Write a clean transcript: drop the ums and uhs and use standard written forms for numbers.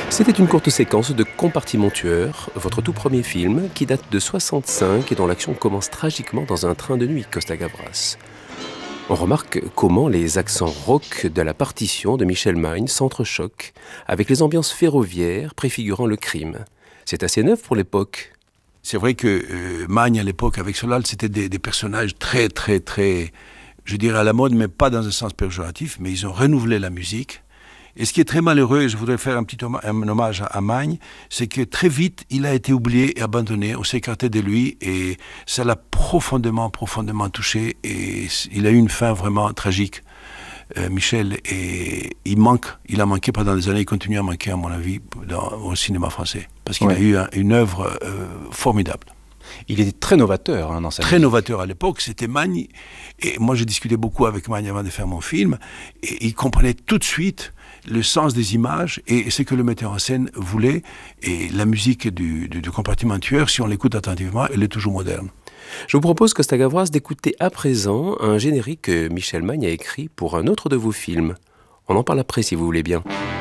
C'était une courte séquence de Compartiment tueur, votre tout premier film qui date de 65 et dont l'action commence tragiquement dans un train de nuit, Costa Gavras. On remarque comment les accents rock de la partition de Michel Magne s'entrechoquent avec les ambiances ferroviaires préfigurant le crime. C'est assez neuf pour l'époque. C'est vrai que Magne, à l'époque, avec Solal, c'était des personnages très, je dirais à la mode, mais pas dans un sens péjoratif, mais ils ont renouvelé la musique. Et ce qui est très malheureux, et je voudrais faire un hommage à Magne, c'est que très vite, il a été oublié et abandonné. On s'est écarté de lui et ça l'a profondément touché. Et il a eu une fin vraiment tragique, Michel. Et il a manqué pendant des années, il continue à manquer, à mon avis, au cinéma français. Parce qu'il a eu une œuvre formidable. Il était très novateur dans sa Très musique. novateur à l'époque, c'était Magne. Et moi, j'ai discuté beaucoup avec Magne avant de faire mon film. Et il comprenait tout de suite le sens des images et ce que le metteur en scène voulait. Et la musique du Compartiment tueur, si on l'écoute attentivement, elle est toujours moderne. Je vous propose, Costa Gavras, d'écouter à présent un générique que Michel Magne a écrit pour un autre de vos films. On en parle après si vous voulez bien.